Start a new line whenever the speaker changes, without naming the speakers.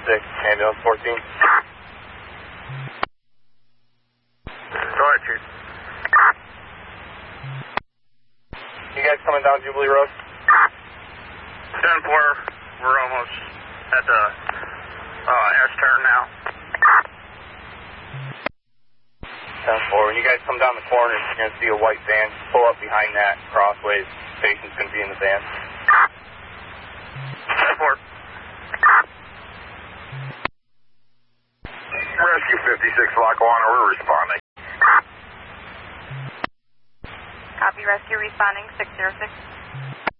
ambulance 14.
Go ahead, Chief.
You guys coming down Jubilee Road?
10-4, we're almost at the S-turn now.
10-4, when you guys come down the corner, you're going to see a white van. Pull up behind that crossways. Patient's going to be in the van.
10-4.
Rescue 56 Lackawanna, we're responding.
Copy, rescue responding 606.